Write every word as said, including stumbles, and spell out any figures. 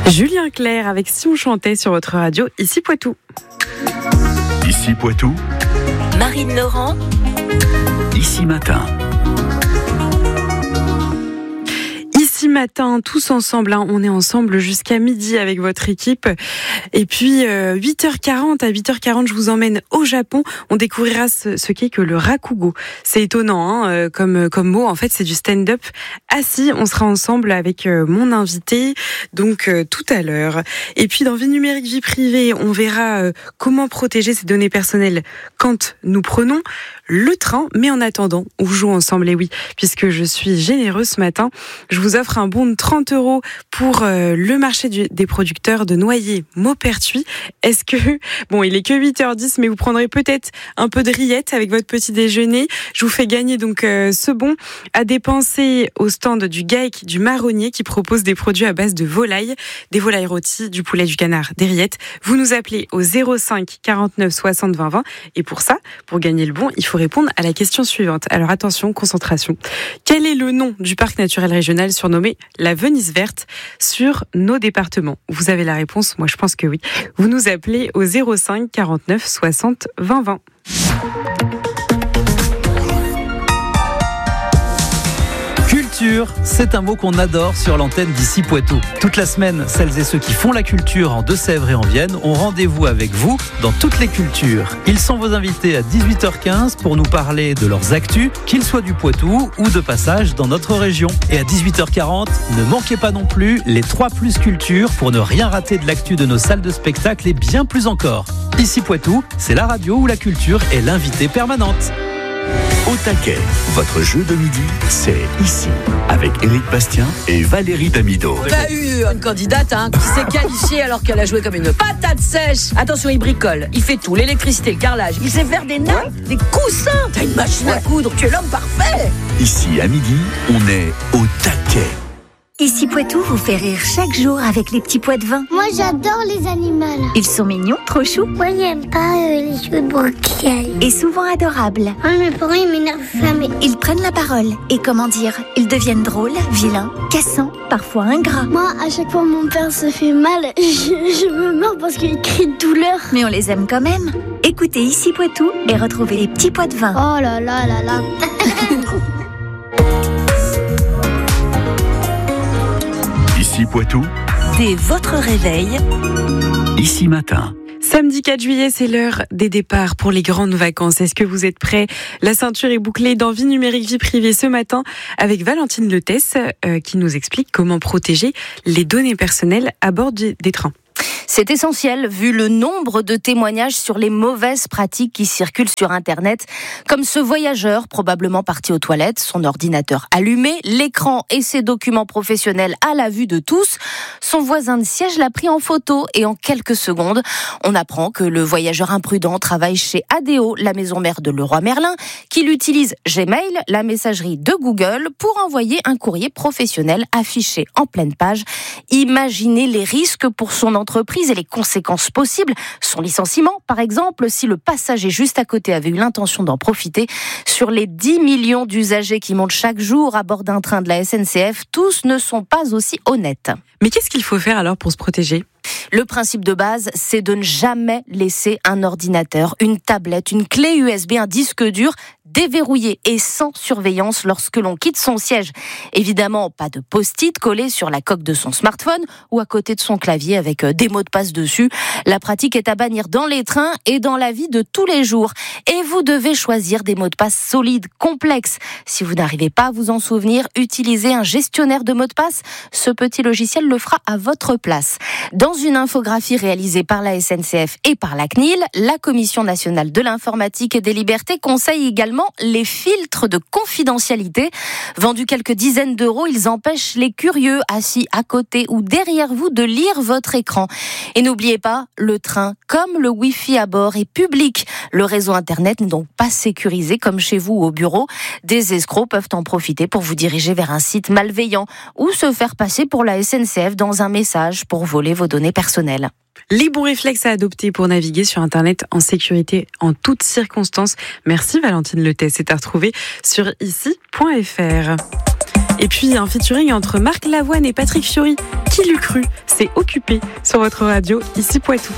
Julien Clerc avec Si on chantait sur votre radio, ici Poitou. Ici Poitou. Marine Laurent. Ici Matin. Ici Matin, tous ensemble, hein, on est ensemble jusqu'à midi avec votre équipe. Et puis euh, huit heures quarante, à huit heures quarante, je vous emmène au Japon. On découvrira ce, ce qu'est que le rakugo. C'est étonnant hein, comme, comme mot, en fait c'est du stand-up assis. On sera ensemble avec euh, mon invité, donc euh, tout à l'heure. Et puis dans Vie numérique, vie privée, on verra euh, comment protéger ses données personnelles quand nous prenons le train. Mais en attendant, on joue ensemble, et oui, puisque je suis généreuse ce matin, je vous offre un bon de trente euros pour euh, le marché du, des producteurs de noyer Maupertuis. Est-ce que, bon, il est que huit heures dix, mais vous prendrez peut-être un peu de rillettes avec votre petit déjeuner. Je vous fais gagner donc euh, ce bon à dépenser au stand du GAEC du Marronnier qui propose des produits à base de volaille, des volailles rôties, du poulet, du canard, des rillettes. Vous nous appelez au zéro cinq quarante-neuf soixante vingt vingt et pour ça, pour gagner le bon, il faut répondre à la question suivante. Alors attention, concentration. Quel est le nom du parc naturel régional surnommé la Venise verte sur nos départements? Vous avez la réponse, moi je pense que oui. Vous nous appelez au zéro cinq quarante-neuf soixante vingt vingt. Culture, c'est un mot qu'on adore sur l'antenne d'Ici Poitou. Toute la semaine, celles et ceux qui font la culture en Deux-Sèvres et en Vienne ont rendez-vous avec vous dans toutes les cultures. Ils sont vos invités à dix-huit heures quinze pour nous parler de leurs actus, qu'ils soient du Poitou ou de passage dans notre région. Et à dix-huit heures quarante, ne manquez pas non plus les trois plus culture pour ne rien rater de l'actu de nos salles de spectacle et bien plus encore. Ici Poitou, c'est la radio où la culture est l'invitée permanente. Au taquet, votre jeu de midi, c'est ici, avec Éric Bastien et Valérie Damido. On a eu une candidate hein, qui s'est qualifiée alors qu'elle a joué comme une patate sèche. Attention, il bricole, il fait tout, l'électricité, le carrelage, il sait faire des nappes, des coussins. T'as une machine à coudre, tu es l'homme parfait. Ici, à midi, on est au taquet. Ici Poitou vous fait rire chaque jour avec les petits pois de vin. Moi j'adore les animaux. Ils sont mignons, trop choux. Moi j'aime pas euh, les jeux de broquial. Et souvent adorables. Ah, mes parents ils m'énervent jamais. Ils prennent la parole. Et comment dire, ils deviennent drôles, vilains, cassants, parfois ingrats. Moi à chaque fois mon père se fait mal, je, je me mords parce qu'il crie de douleur. Mais on les aime quand même. Écoutez Ici Poitou et retrouvez les petits pois de vin. Oh là là là là. Ici Poitou, Dès votre réveil, Ici Matin. Samedi quatre juillet, c'est l'heure des départs pour les grandes vacances. Est-ce que vous êtes prêts? La ceinture est bouclée dans Vie numérique, vie privée ce matin avec Valentine Letesse euh, qui nous explique comment protéger les données personnelles à bord des trains. C'est essentiel vu le nombre de témoignages sur les mauvaises pratiques qui circulent sur Internet, comme ce voyageur probablement parti aux toilettes, son ordinateur allumé, l'écran et ses documents professionnels à la vue de tous. Son voisin de siège l'a pris en photo et en quelques secondes, on apprend que le voyageur imprudent travaille chez Adeo, la maison mère de Leroy Merlin, qu'il utilise Gmail, la messagerie de Google, pour envoyer un courrier professionnel affiché en pleine page. Imaginez les risques pour son entreprise et les conséquences possibles. Son licenciement, par exemple, si le passager juste à côté avait eu l'intention d'en profiter. Sur les dix millions d'usagers qui montent chaque jour à bord d'un train de la S N C F, tous ne sont pas aussi honnêtes. Mais qu'est-ce qu'il faut faire alors pour se protéger ? Le principe de base, c'est de ne jamais laisser un ordinateur, une tablette, une clé U S B, un disque dur déverrouillé et sans surveillance lorsque l'on quitte son siège. Évidemment, pas de post-it collé sur la coque de son smartphone ou à côté de son clavier avec des mots de passe dessus. La pratique est à bannir dans les trains et dans la vie de tous les jours. Et vous devez choisir des mots de passe solides, complexes. Si vous n'arrivez pas à vous en souvenir, utilisez un gestionnaire de mots de passe. Ce petit logiciel le fera à votre place. Dans une infographie réalisée par la S N C F et par la C N I L, la Commission nationale de l'informatique et des libertés conseille également les filtres de confidentialité. Vendus quelques dizaines d'euros, ils empêchent les curieux assis à côté ou derrière vous de lire votre écran. Et n'oubliez pas, le train, comme le Wi-Fi à bord, est public. Le réseau Internet n'est donc pas sécurisé comme chez vous au bureau. Des escrocs peuvent en profiter pour vous diriger vers un site malveillant ou se faire passer pour la S N C F dans un message pour voler vos données personnelles. Les bons réflexes à adopter pour naviguer sur Internet en sécurité en toutes circonstances. Merci Valentine Letesse, c'est à retrouver sur ici point f r. Et puis un featuring entre Marc Lavoine et Patrick Fiori. Qui l'eût cru? C'est Occupé sur votre radio, ici Poitou.